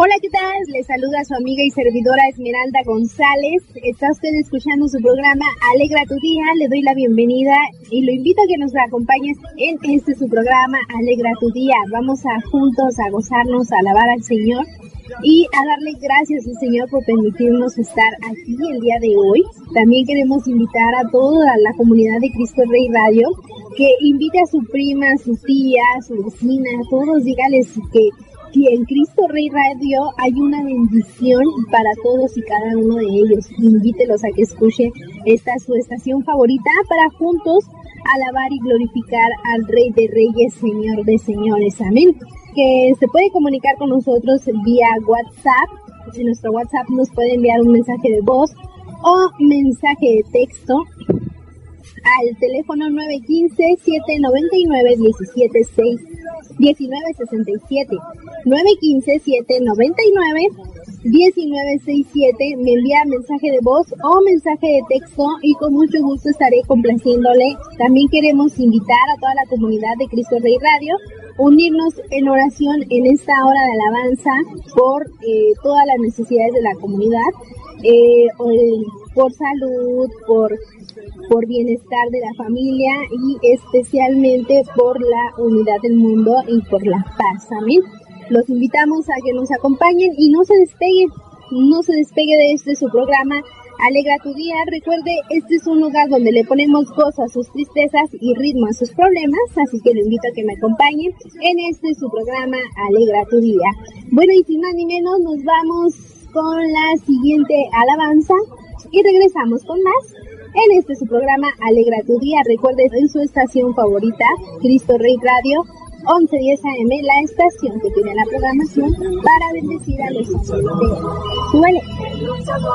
Hola, ¿qué tal? Les saluda su amiga y servidora Esmeralda González. Está usted escuchando su programa Alegra tu Día. Le doy la bienvenida y lo invito a que nos acompañe en su programa Alegra tu Día. Vamos a juntos a gozarnos, a alabar al Señor y a darle gracias al Señor por permitirnos estar aquí el día de hoy. También queremos invitar a toda la comunidad de Cristo Rey Radio que invite a su prima, a su tía, a su vecina, a todos, dígales que en Cristo Rey Radio hay una bendición para todos y cada uno de ellos. Invítelos a que escuchen esta su estación favorita para juntos alabar y glorificar al Rey de Reyes, Señor de Señores. Amén. Que se puede comunicar con nosotros vía WhatsApp. En nuestro WhatsApp nos puede enviar un mensaje de voz o mensaje de texto al teléfono 915-799-1967. 915-799-1967. Me envía mensaje de voz o mensaje de texto y con mucho gusto estaré complaciéndole. También queremos invitar a toda la comunidad de Cristo Rey Radio unirnos en oración en esta hora de alabanza por todas las necesidades de la comunidad, por salud, por bienestar de la familia y especialmente por la unidad del mundo y por la paz. Amén. Los invitamos a que nos acompañen y no se despegue de su programa Alegra tu Día. Recuerde, este es un lugar donde le ponemos gozo a sus tristezas y ritmo a sus problemas, así que lo invito a que me acompañen en su programa Alegra tu Día. Bueno, y sin más ni menos, nos vamos con la siguiente alabanza y regresamos con más en su programa Alegra tu Día. Recuerde, en su estación favorita, Cristo Rey Radio, 1110 AM, la estación que tiene la programación para bendecir a los hijos de Dios. ¡Súbele!